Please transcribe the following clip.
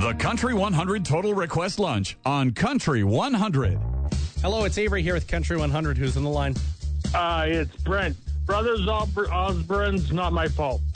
The Country 100 Total Request Lunch on Country 100. Hello, it's Avery here with Country 100. Who's on the line? It's Brent. Brothers Osborne's not my fault.